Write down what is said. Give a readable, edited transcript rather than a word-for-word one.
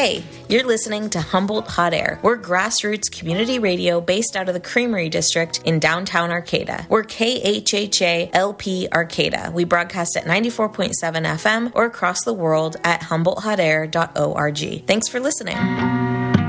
Hey, you're listening to Humboldt Hot Air. We're grassroots community radio based out of the Creamery District in downtown Arcata. We're KHHA-LP Arcata. We broadcast at 94.7 FM or across the world at HumboldtHotAir.org. Thanks for listening.